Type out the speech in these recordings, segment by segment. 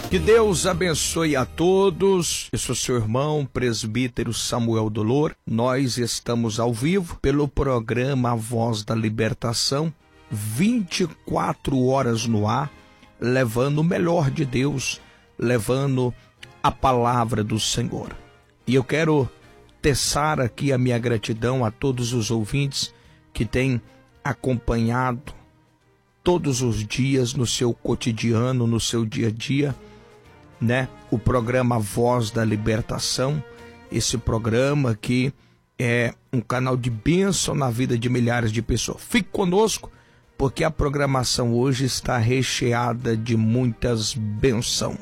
Que Deus abençoe a todos. Eu sou seu irmão, presbítero Samuel Dolor. Nós estamos ao vivo pelo programa A Voz da Libertação, 24 horas no ar, levando o melhor de Deus, levando a palavra do Senhor. E eu quero tecer aqui a minha gratidão a todos os ouvintes que têm acompanhado todos os dias no seu cotidiano, no seu dia a dia, o programa Voz da Libertação, esse programa que é um canal de bênção na vida de milhares de pessoas. Fique conosco, porque a programação hoje está recheada de muitas bênçãos.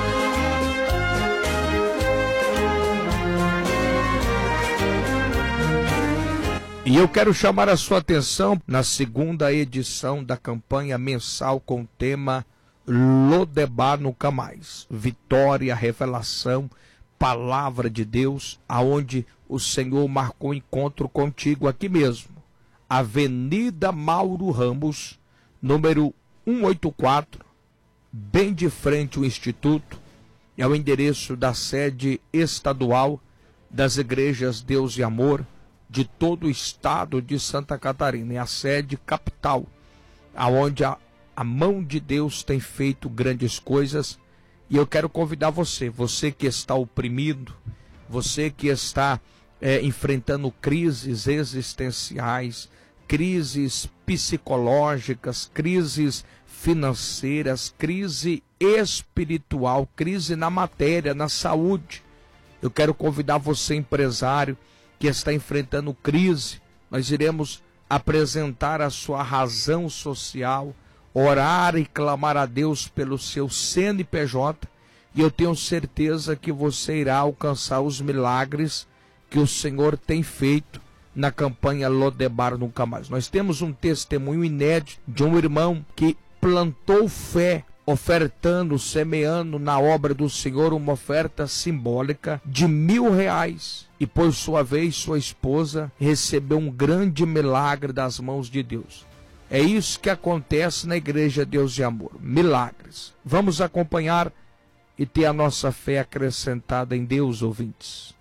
E eu quero chamar a sua atenção na segunda edição da campanha mensal com o tema Lodebar Nunca Mais. Vitória, revelação, palavra de Deus, aonde o Senhor marcou encontro contigo aqui mesmo. Avenida Mauro Ramos, número 184, bem de frente ao Instituto. É o endereço da sede estadual das igrejas Deus e Amor de todo o estado de Santa Catarina. É a sede capital, aonde a mão de Deus tem feito grandes coisas. E eu quero convidar você que está oprimido, você que está enfrentando crises existenciais, crises psicológicas, crises financeiras, crise espiritual, crise na matéria, na saúde. Eu quero convidar você, empresário, que está enfrentando crise. Nós iremos apresentar a sua razão social, orar e clamar a Deus pelo seu CNPJ, e eu tenho certeza que você irá alcançar os milagres que o Senhor tem feito na campanha Lodebar Nunca Mais. Nós temos um testemunho inédito de um irmão que plantou fé, ofertando, semeando na obra do Senhor uma oferta simbólica de R$1.000, e por sua vez sua esposa recebeu um grande milagre das mãos de Deus. É isso que acontece na Igreja Deus e Amor, milagres. Vamos acompanhar e ter a nossa fé acrescentada em Deus, ouvintes.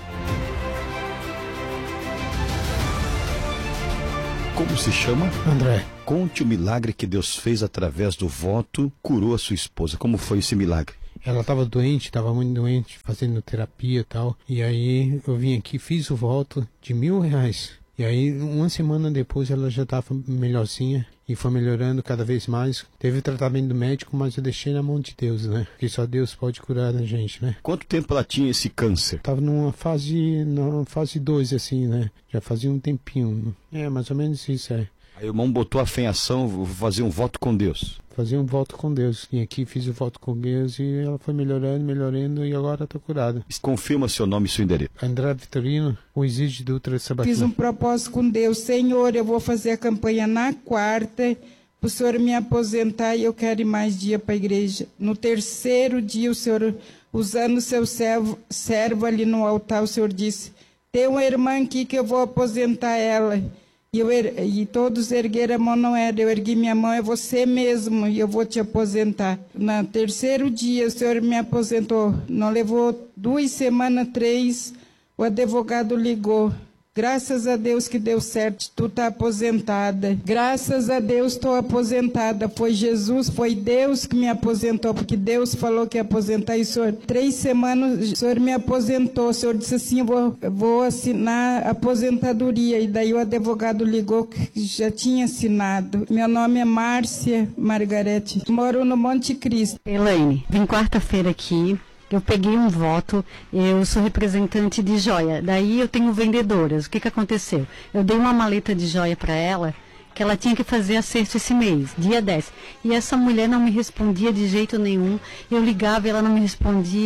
Como se chama? André. Conte o milagre que Deus fez através do voto, curou a sua esposa. Como foi esse milagre? Ela estava doente, estava muito doente, fazendo terapia e tal. E aí eu vim aqui, fiz o voto de R$1.000. E aí, uma semana depois, ela já estava melhorzinha e foi melhorando cada vez mais. Teve tratamento médico, mas eu deixei na mão de Deus, né? Porque só Deus pode curar a gente, né? Quanto tempo ela tinha esse câncer? Tava na fase 2, assim, né? Já fazia um tempinho. É, mais ou menos isso, é. Aí o irmão botou a fé em ação, vou fazer um voto com Deus. Fazer um voto com Deus. E aqui fiz o voto com Deus e ela foi melhorando e agora está curada. Confirma seu nome e seu endereço. André Vitorino, o Exídio Dutra Sabatini. Fiz um propósito com Deus. Senhor, eu vou fazer a campanha na quarta, para o Senhor me aposentar, e eu quero ir mais dia para a igreja. No terceiro dia, o Senhor, usando o seu servo ali no altar, o Senhor disse: tem uma irmã aqui que eu vou aposentar ela. E todos ergueram a mão, não era. Eu ergui minha mão, é você mesmo, e eu vou te aposentar. No terceiro dia, o Senhor me aposentou. Não levou 2 semanas, 3, o advogado ligou. Graças a Deus que deu certo, tu tá aposentada. Graças a Deus estou aposentada. Foi Jesus, foi Deus que me aposentou, porque Deus falou que ia aposentar. E o Senhor, 3 semanas, o Senhor me aposentou. O Senhor disse assim: vou assinar a aposentadoria. E daí o advogado ligou que já tinha assinado. Meu nome é Márcia Margarete, moro no Monte Cristo. Elaine, vim quarta-feira aqui. Eu peguei um voto, eu sou representante de joia, daí eu tenho vendedoras. O que aconteceu? Eu dei uma maleta de joia para ela, que ela tinha que fazer acerto esse mês, dia 10. E essa mulher não me respondia de jeito nenhum. Eu ligava e ela não me respondia.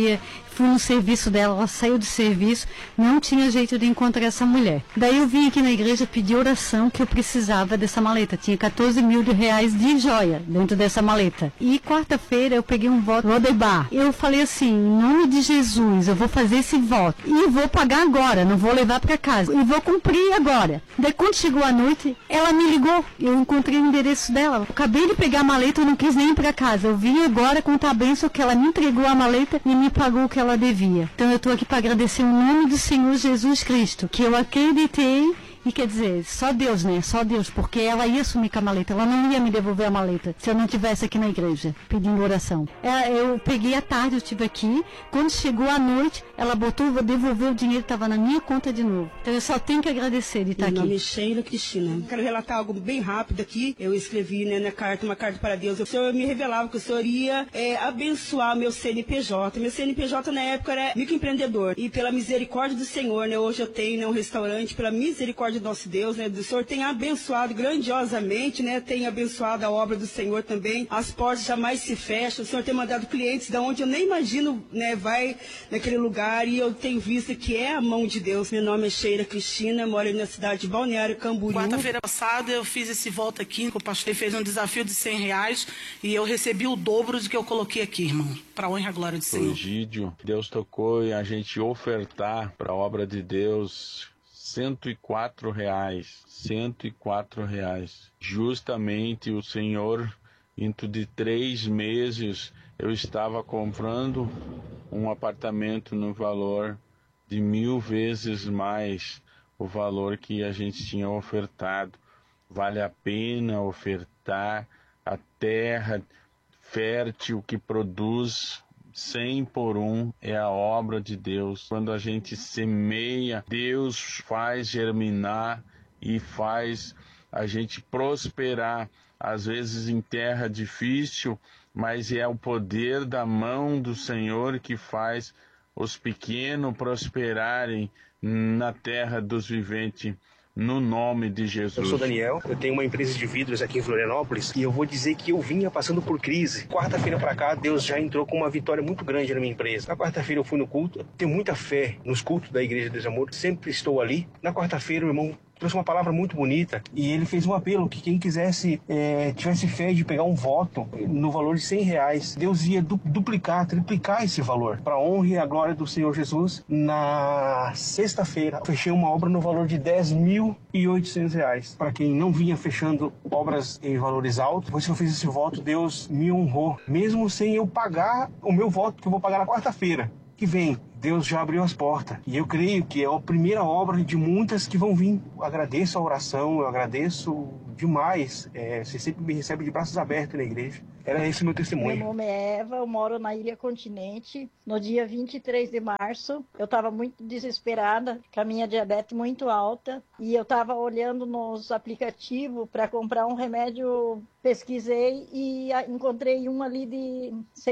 fui no serviço dela, ela saiu do serviço, não tinha jeito de encontrar essa mulher. Daí eu vim aqui na igreja pedir oração que eu precisava dessa maleta. Tinha 14 mil reais de joia dentro dessa maleta. E quarta-feira eu peguei um voto Lodebar. Eu falei assim, em nome de Jesus, eu vou fazer esse voto e vou pagar agora, não vou levar para casa e vou cumprir agora. Daí quando chegou a noite, ela me ligou, eu encontrei o endereço dela. Eu acabei de pegar a maleta, eu não quis nem ir para casa. Eu vim agora contar a bênção que ela me entregou a maleta e me pagou o que ela devia. Então eu estou aqui para agradecer o nome do Senhor Jesus Cristo, que eu acreditei. E quer dizer, só Deus, né? Só Deus, porque ela ia sumir com a maleta, ela não ia me devolver a maleta se eu não estivesse aqui na igreja, pedindo oração. Eu peguei à tarde, eu estive aqui, quando chegou a noite, ela devolveu o dinheiro, estava na minha conta de novo. Então eu só tenho que agradecer de estar aqui. Meu nome é Sheila Cristina. Quero relatar algo bem rápido aqui. Eu escrevi, né, uma carta para Deus. O Senhor me revelava que o Senhor ia abençoar meu CNPJ. Meu CNPJ na época era microempreendedor. E pela misericórdia do Senhor, né, hoje eu tenho, né, um restaurante, pela misericórdia do nosso Deus, né, do Senhor tem abençoado grandiosamente, né, tem abençoado a obra do Senhor também, as portas jamais se fecham, o Senhor tem mandado clientes da onde eu nem imagino, né, vai naquele lugar e eu tenho visto que é a mão de Deus. Meu nome é Sheila Cristina, moro na cidade de Balneário Camboriú. Quarta-feira passada eu fiz esse voto aqui, o pastor fez um desafio de R$100 e eu recebi o dobro do que eu coloquei aqui, irmão, para a honra e a glória do Senhor. Egídio, Deus tocou e a gente ofertar para a obra de Deus R$104. Justamente o Senhor, dentro de 3 meses, eu estava comprando um apartamento no valor de 1000 vezes mais o valor que a gente tinha ofertado. Vale a pena ofertar a terra fértil que produz 100 por 1 é a obra de Deus. Quando a gente semeia, Deus faz germinar e faz a gente prosperar. Às vezes em terra difícil, mas é o poder da mão do Senhor que faz os pequenos prosperarem na terra dos viventes. No nome de Jesus. Eu sou Daniel, eu tenho uma empresa de vidros aqui em Florianópolis e eu vou dizer que eu vinha passando por crise. Quarta-feira pra cá, Deus já entrou com uma vitória muito grande na minha empresa. Na quarta-feira eu fui no culto, tenho muita fé nos cultos da Igreja de Deus Amor, sempre estou ali. Na quarta-feira o irmão trouxe uma palavra muito bonita e ele fez um apelo que quem quisesse, tivesse fé de pegar um voto no valor de R$100, Deus ia duplicar, triplicar esse valor. Para a honra e a glória do Senhor Jesus, na sexta-feira, fechei uma obra no valor de R$10.800. Para quem não vinha fechando obras em valores altos, depois que eu fiz esse voto, Deus me honrou, mesmo sem eu pagar o meu voto, que eu vou pagar na quarta-feira que vem. Deus já abriu as portas e eu creio que é a primeira obra de muitas que vão vir. Eu agradeço a oração, eu agradeço demais. Você sempre me recebe de braços abertos na igreja. Era esse o meu testemunho. Meu nome é Eva, eu moro na Ilha Continente. No dia 23 de março, eu estava muito desesperada, com a minha diabetes muito alta, e eu estava olhando nos aplicativos para comprar um remédio. Pesquisei e encontrei um ali de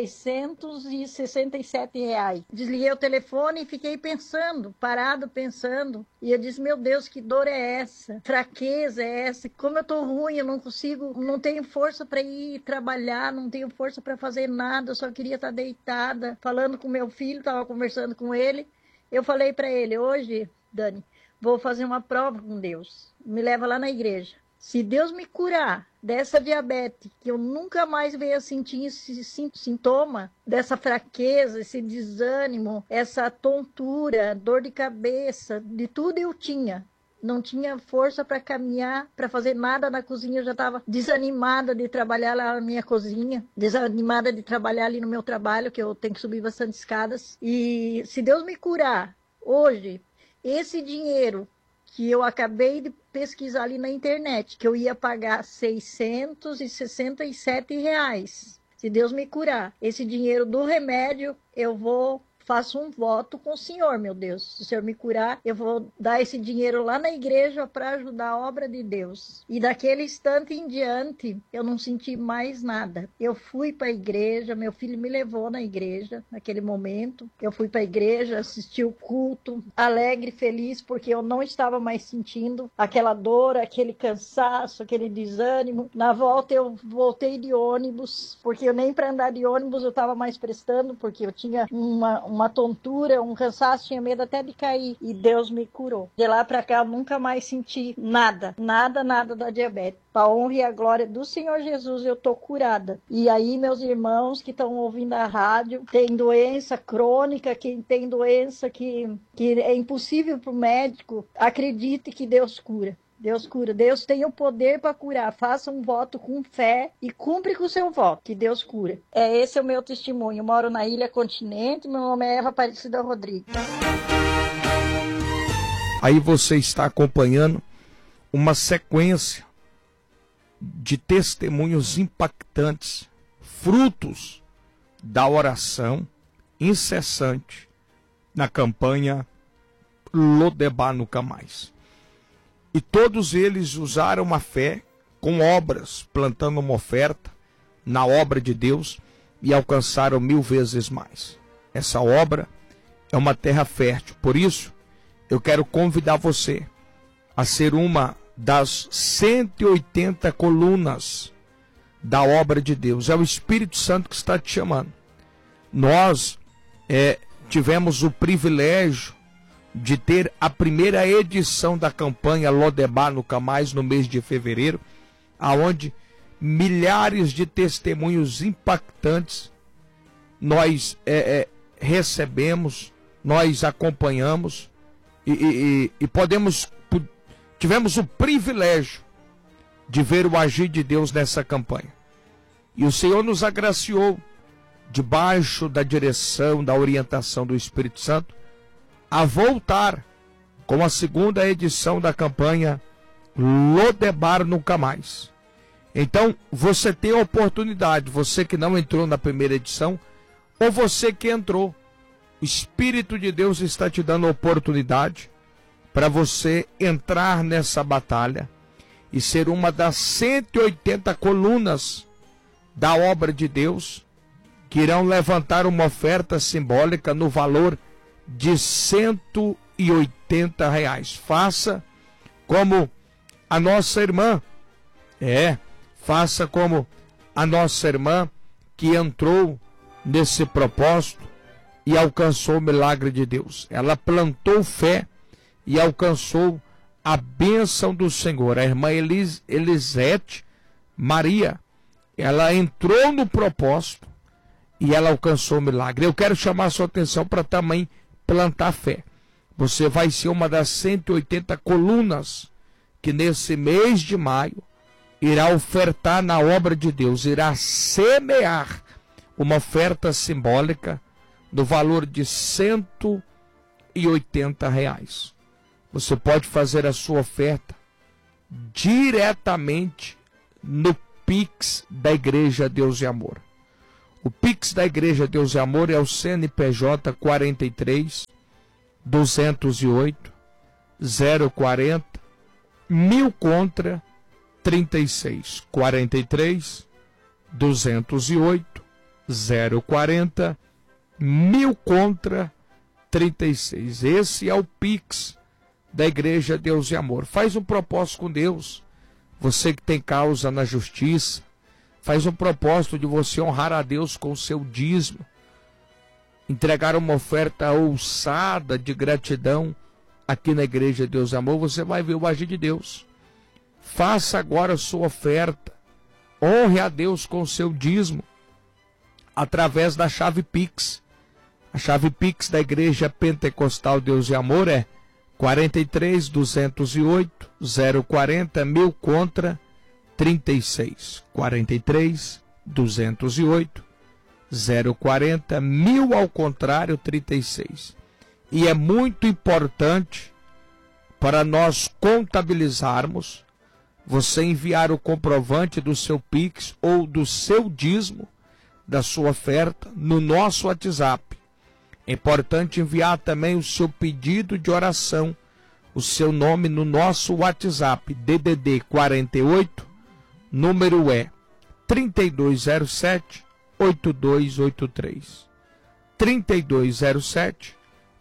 R$667. Desliguei o telefone e fiquei parado pensando. E eu disse, meu Deus, que dor é essa? Fraqueza é essa? Como eu tô ruim, eu não consigo, não tenho força para ir trabalhar, não tenho força para fazer nada, eu só queria estar deitada, falando com meu filho, estava conversando com ele. Eu falei para ele, hoje, Dani, vou fazer uma prova com Deus. Me leva lá na igreja. Se Deus me curar dessa diabetes, que eu nunca mais venha sentir esse sintoma, dessa fraqueza, esse desânimo, essa tontura, dor de cabeça, de tudo eu tinha. Não tinha força para caminhar, para fazer nada na cozinha. Eu já estava desanimada de trabalhar lá na minha cozinha, desanimada de trabalhar ali no meu trabalho, que eu tenho que subir bastante escadas. E se Deus me curar hoje, esse dinheiro que eu acabei de pesquisar ali na internet, que eu ia pagar R$667. Se Deus me curar, esse dinheiro do remédio, faço um voto com o Senhor, meu Deus. Se o Senhor me curar, eu vou dar esse dinheiro lá na igreja para ajudar a obra de Deus. E daquele instante em diante, eu não senti mais nada. Eu fui para a igreja, meu filho me levou na igreja, naquele momento. Eu fui para a igreja, assisti o culto, alegre, feliz, porque eu não estava mais sentindo aquela dor, aquele cansaço, aquele desânimo. Na volta, eu voltei de ônibus, porque eu nem para andar de ônibus eu estava mais prestando, porque eu tinha uma uma tontura, um cansaço, tinha medo até de cair. E Deus me curou. De lá pra cá eu nunca mais senti nada da diabetes. Para a honra e a glória do Senhor Jesus, eu tô curada. E aí, meus irmãos que estão ouvindo a rádio, tem doença crônica, quem tem doença que é impossível para o médico, acredite que Deus cura. Deus cura. Deus tem o poder para curar. Faça um voto com fé e cumpre com o seu voto, que Deus cura. Esse é o meu testemunho. Eu moro na Ilha Continente, meu nome é Eva Aparecida Rodrigues. Aí você está acompanhando uma sequência de testemunhos impactantes, frutos da oração incessante na campanha Lodebar Nunca Mais. E todos eles usaram a fé com obras, plantando uma oferta na obra de Deus e alcançaram 1000 vezes mais. Essa obra é uma terra fértil. Por isso, eu quero convidar você a ser uma das 180 colunas da obra de Deus. É o Espírito Santo que está te chamando. Nós tivemos o privilégio de ter a primeira edição da campanha Lodebar Nunca Mais no mês de fevereiro, aonde milhares de testemunhos impactantes nós recebemos, nós acompanhamos e tivemos o privilégio de ver o agir de Deus nessa campanha. E o Senhor nos agraciou, debaixo da direção, da orientação do Espírito Santo, a voltar com a segunda edição da campanha Lodebar Nunca Mais. Então, você tem a oportunidade, você que não entrou na primeira edição, ou você que entrou, o Espírito de Deus está te dando a oportunidade para você entrar nessa batalha e ser uma das 180 colunas da obra de Deus, que irão levantar uma oferta simbólica no valor de R$180. Faça como a nossa irmã, faça como a nossa irmã que entrou nesse propósito e alcançou o milagre de Deus. Ela plantou fé e alcançou a bênção do Senhor. A irmã Elisete Maria, ela entrou no propósito e ela alcançou o milagre. Eu quero chamar a sua atenção para também plantar fé. Você vai ser uma das 180 colunas que nesse mês de maio irá ofertar na obra de Deus, irá semear uma oferta simbólica no valor de R$180. Você pode fazer a sua oferta diretamente no Pix da Igreja Deus e Amor. O Pix da Igreja Deus e Amor é o CNPJ 43 208 040 1000 contra 36 43 208 040 1000 contra 36. Esse é o Pix da Igreja Deus e Amor. Faz um propósito com Deus. Você que tem causa na justiça, faz um propósito de você honrar a Deus com o seu dízimo, entregar uma oferta ousada de gratidão aqui na Igreja Deus e Amor. Você vai ver o agir de Deus. Faça agora a sua oferta, honre a Deus com o seu dízimo através da chave Pix. A chave Pix da Igreja Pentecostal Deus e Amor é 43 208 040 1000 contra 36 43 208 040 1000 ao contrário 36. E é muito importante para nós contabilizarmos, você enviar o comprovante do seu Pix ou do seu dízimo, da sua oferta, no nosso WhatsApp. É importante enviar também o seu pedido de oração, o seu nome no nosso WhatsApp, DDD 48, número é 3207 8283. 3207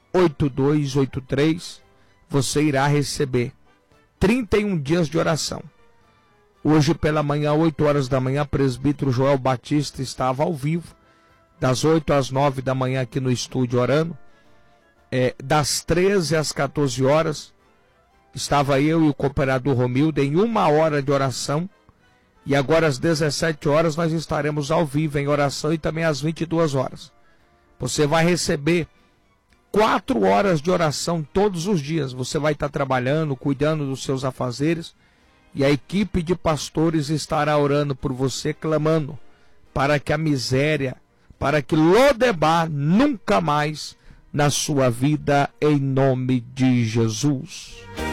8283. Você irá receber 31 dias de oração. Hoje pela manhã, 8 horas da manhã, presbítero Joel Batista estava ao vivo das 8 às 9 da manhã aqui no estúdio orando. Das 13 às 14 horas, estava eu e o cooperador Romildo em 1 hora de oração. E agora às 17 horas nós estaremos ao vivo em oração e também às 22 horas. Você vai receber 4 horas de oração todos os dias. Você vai estar trabalhando, cuidando dos seus afazeres. E a equipe de pastores estará orando por você, clamando para que a miséria, para que Lodebar nunca mais na sua vida, em nome de Jesus.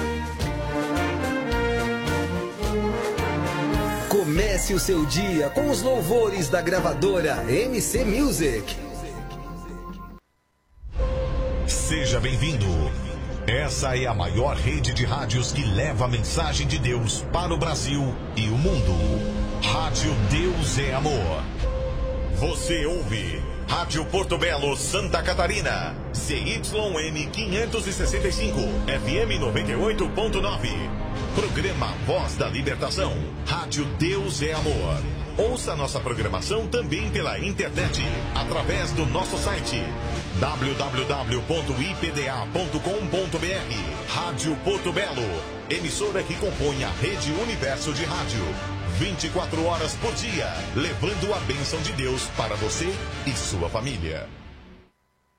Comece o seu dia com os louvores da gravadora MC Music. Seja bem-vindo. Essa é a maior rede de rádios que leva a mensagem de Deus para o Brasil e o mundo. Rádio Deus é Amor. Você ouve Rádio Porto Belo, Santa Catarina. CYM 565, FM 98.9. Programa Voz da Libertação. Rádio Deus é Amor. Ouça nossa programação também pela internet, através do nosso site www.ipda.com.br. Rádio Porto Belo, emissora que compõe a Rede Universo de Rádio. 24 horas por dia, levando a bênção de Deus para você e sua família.